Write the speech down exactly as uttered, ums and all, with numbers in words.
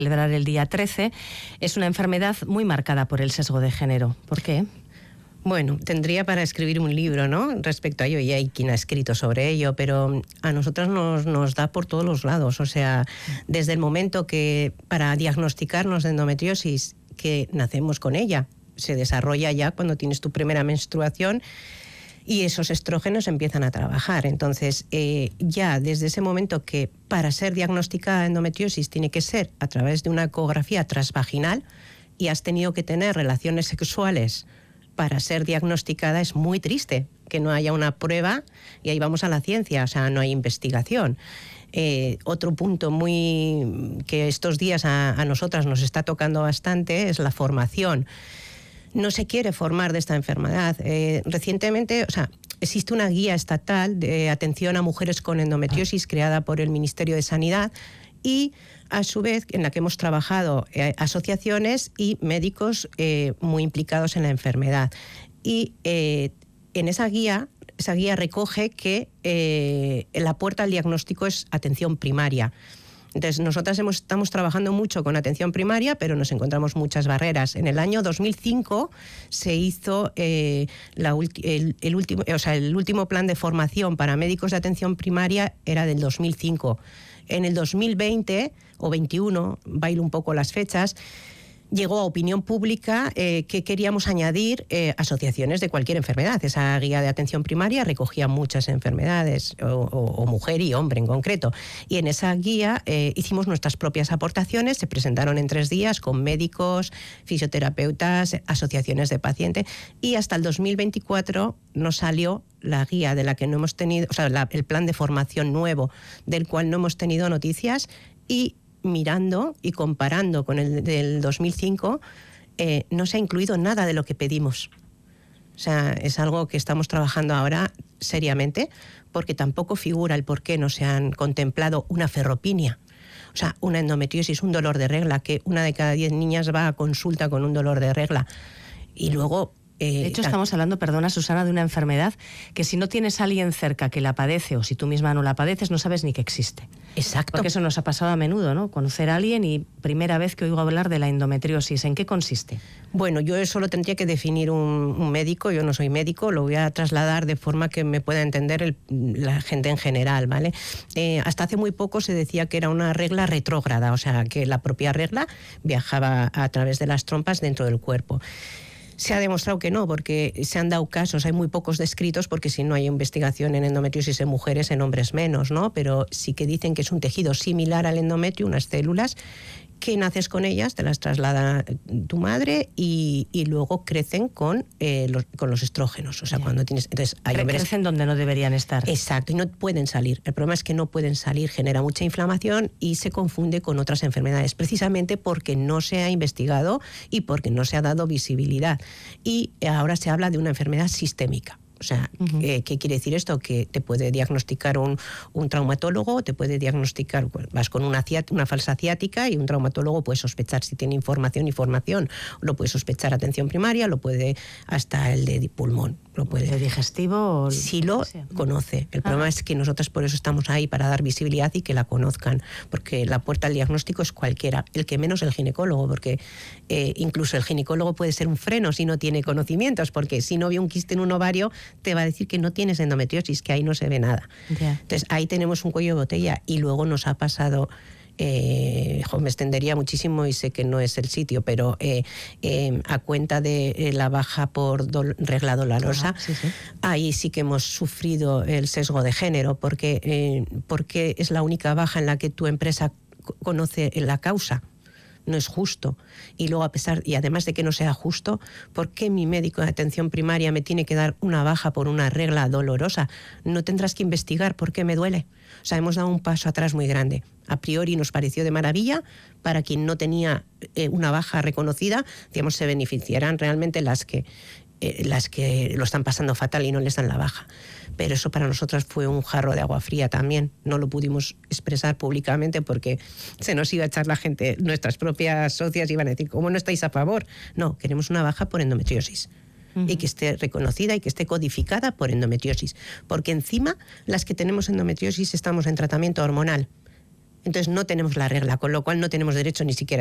celebrar el día trece, es una enfermedad muy marcada por el sesgo de género. ¿Por qué? Bueno, tendría para escribir un libro, ¿no?, respecto a ello, y hay quien ha escrito sobre ello, pero a nosotras nos, nos da por todos los lados. O sea, desde el momento que para diagnosticarnos de endometriosis, que nacemos con ella, se desarrolla ya cuando tienes tu primera menstruación y esos estrógenos empiezan a trabajar. Entonces, eh, ya desde ese momento que para ser diagnosticada endometriosis tiene que ser a través de una ecografía transvaginal y has tenido que tener relaciones sexuales para ser diagnosticada, es muy triste que no haya una prueba, y ahí vamos a la ciencia, o sea, no hay investigación. Eh, otro punto muy que estos días a, a nosotras nos está tocando bastante es la formación. No se quiere formar de esta enfermedad. Eh, recientemente, o sea, existe una guía estatal de atención a mujeres con endometriosis creada por el Ministerio de Sanidad y, a su vez, en la que hemos trabajado eh, asociaciones y médicos eh, muy implicados en la enfermedad. Y eh, en esa guía, esa guía recoge que eh, la puerta al diagnóstico es atención primaria. Entonces, nosotras hemos, estamos trabajando mucho con atención primaria, pero nos encontramos muchas barreras. En el año dos mil cinco se hizo eh, la el, el, último, o sea, el último plan de formación para médicos de atención primaria era del dos mil cinco. En el dos mil veinte o veintiuno, bailo un poco las fechas, llegó a opinión pública eh, que queríamos añadir eh, asociaciones de cualquier enfermedad. Esa guía de atención primaria recogía muchas enfermedades, o, o, o mujer y hombre en concreto. Y en esa guía eh, hicimos nuestras propias aportaciones, se presentaron en tres días con médicos, fisioterapeutas, asociaciones de pacientes, y hasta el dos mil veinticuatro nos salió la guía de la que no hemos tenido, o sea, la, el plan de formación nuevo del cual no hemos tenido noticias, y mirando y comparando con el del dos mil cinco, eh, no se ha incluido nada de lo que pedimos. O sea, es algo que estamos trabajando ahora seriamente, porque tampoco figura el por qué no se han contemplado una ferropinia. O sea, una endometriosis, un dolor de regla, que una de cada diez niñas va a consulta con un dolor de regla. Y luego... De hecho, estamos hablando, perdona Susana, de una enfermedad que si no tienes a alguien cerca que la padece, o si tú misma no la padeces, no sabes ni que existe. Exacto. Porque eso nos ha pasado a menudo, ¿no? Conocer a alguien y primera vez que oigo hablar de la endometriosis. ¿En qué consiste? Bueno, yo eso lo tendría que definir un, un médico, yo no soy médico, lo voy a trasladar de forma que me pueda entender el, la gente en general, ¿vale? Eh, hasta hace muy poco se decía que era una regla retrógrada, o sea, que la propia regla viajaba a través de las trompas dentro del cuerpo. Se ha demostrado que no, porque se han dado casos, hay muy pocos descritos, porque si no hay investigación en endometriosis en mujeres, en hombres menos, ¿no? Pero sí que dicen que es un tejido similar al endometrio, unas células que naces con ellas, te las traslada tu madre y, y luego crecen con, eh, los, con los estrógenos. O sea, yeah. cuando tienes... Entonces, hay hombres... Crecen donde no deberían estar. Exacto, y no pueden salir. El problema es que no pueden salir, genera mucha inflamación y se confunde con otras enfermedades, precisamente porque no se ha investigado y porque no se ha dado visibilidad. Y ahora se habla de una enfermedad sistémica. O sea, uh-huh. ¿qué, ¿qué quiere decir esto? Que te puede diagnosticar un, un traumatólogo, te puede diagnosticar, vas con una, una falsa ciática y un traumatólogo puede sospechar si tiene información y formación, lo puede sospechar atención primaria, lo puede hasta el de pulmón. Lo puede. ¿De digestivo? O si lo sea, ¿no? conoce. El ah. problema es que nosotros por eso estamos ahí, para dar visibilidad y que la conozcan, porque la puerta al diagnóstico es cualquiera, el que menos el ginecólogo, porque eh, incluso el ginecólogo puede ser un freno si no tiene conocimientos, porque si no ve un quiste en un ovario, te va a decir que no tienes endometriosis, que ahí no se ve nada. Yeah. Entonces ahí tenemos un cuello de botella y luego nos ha pasado... Eh, me extendería muchísimo y sé que no es el sitio, pero eh, eh, a cuenta de eh, la baja por do- regla dolorosa, ah, sí, sí. ahí sí que hemos sufrido el sesgo de género, porque, eh, porque es la única baja en la que tu empresa conoce la causa. No es justo. Y luego, a pesar, y además de que no sea justo, ¿por qué mi médico de atención primaria me tiene que dar una baja por una regla dolorosa? No tendrás que investigar por qué me duele. O sea, hemos dado un paso atrás muy grande. A priori nos pareció de maravilla. Para quien no tenía eh, una baja reconocida, digamos, se beneficiarán realmente las que, eh, las que lo están pasando fatal y no les dan la baja. Pero eso para nosotras fue un jarro de agua fría también. No lo pudimos expresar públicamente porque se nos iba a echar la gente, nuestras propias socias iban a decir, ¿cómo no estáis a favor? No, queremos una baja por endometriosis. Uh-huh. Y que esté reconocida y que esté codificada por endometriosis. Porque encima, las que tenemos endometriosis estamos en tratamiento hormonal. Entonces no tenemos la regla, con lo cual no tenemos derecho ni siquiera